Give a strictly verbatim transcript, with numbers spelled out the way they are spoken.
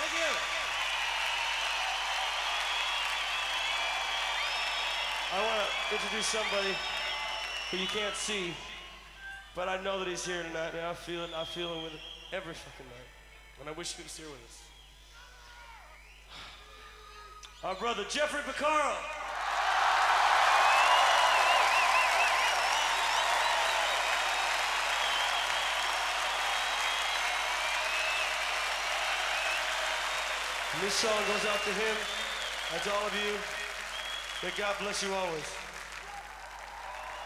Thank you. I want to introduce somebody who you can't see, but I know that he's here tonight, and I feel it, I feel him with it every fucking night. And I wish he was here with us. Our brother, Jeffrey Porcaro. And this song goes out to him and to all of you. May God bless you always.